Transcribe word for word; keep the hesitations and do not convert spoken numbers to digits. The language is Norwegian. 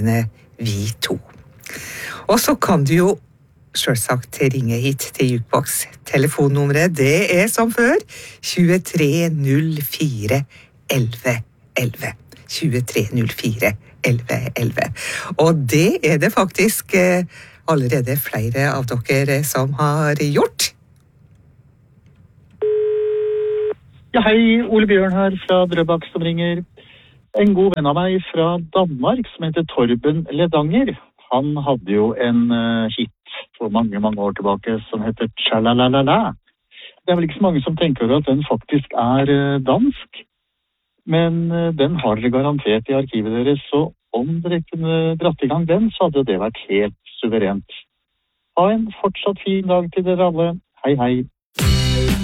vi to. Og så kan du jo selvsagt ringe hit til Jukebox. Telefonnummeret det er som før tjuetre null fire elleve elleve. tjuetre null fire elleve elleve. Og det er det faktisk eh, allerede flere av dere som har gjort. Ja, hei, Ole Bjørn her fra Drøbak som ringer. En god venn av meg fra Danmark som heter Torben Ledanger. Han hadde jo en uh, hit for mange, mange år tilbake som heter Tja-la-la-la-la. Det er vel ikke så mange som tenker over at den faktisk er uh, dansk. Men uh, den har dere garantert i arkivet deres, så om dere kunne dratt i gang den, så hadde det vært helt suverent. Ha en fortsatt fin dag til dere alle. Hei, hei.